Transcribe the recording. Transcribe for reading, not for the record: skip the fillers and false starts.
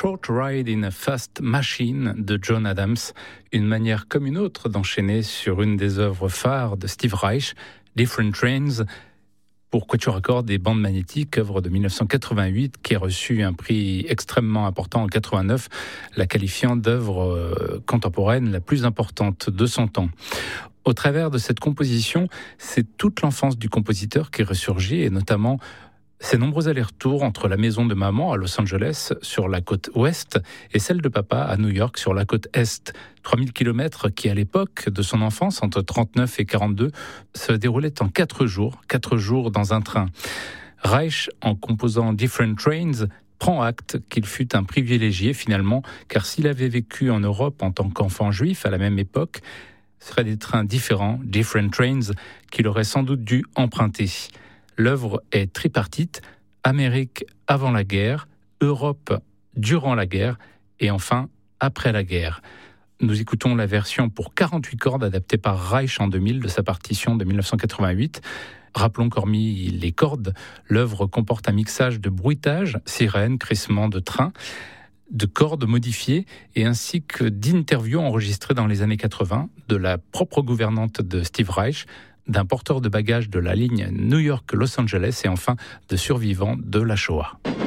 Short Ride in a Fast Machine de John Adams, une manière comme une autre d'enchaîner sur une des œuvres phares de Steve Reich, Different Trains, pour quatuor à cordes et bandes magnétiques, œuvre de 1988 qui a reçu un prix extrêmement important en 89, la qualifiant d'œuvre contemporaine la plus importante de son temps. Au travers de cette composition, c'est toute l'enfance du compositeur qui ressurgit, et notamment ses nombreux allers-retours entre la maison de maman à Los Angeles sur la côte ouest et celle de papa à New York sur la côte est. 3000 kilomètres qui, à l'époque de son enfance, entre 39 et 42, se déroulaient en 4 jours dans un train. Reich, en composant Different Trains, prend acte qu'il fut un privilégié finalement, car s'il avait vécu en Europe en tant qu'enfant juif à la même époque, ce seraient des trains différents, Different Trains, qu'il aurait sans doute dû emprunter. L'œuvre est tripartite, Amérique avant la guerre, Europe durant la guerre et enfin après la guerre. Nous écoutons la version pour 48 cordes adaptée par Reich en 2000 de sa partition de 1988. Rappelons qu'hormis les cordes, l'œuvre comporte un mixage de bruitages, sirènes, crissements de trains, de cordes modifiées et ainsi que d'interviews enregistrées dans les années 80 de la propre gouvernante de Steve Reich, d'un porteur de bagages de la ligne New York-Los Angeles et enfin de survivants de la Shoah.